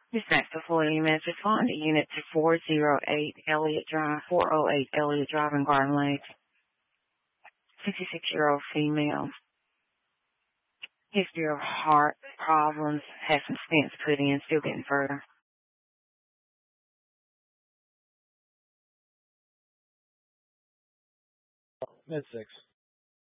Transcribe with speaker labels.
Speaker 1: Dispatch the full EMS. Respond to Unit to 408 Elliott Drive, 408 Elliott Drive in Garden Lake. 66-year-old female. History of heart problems. Has some stents put in. Still getting further.
Speaker 2: Mid 6.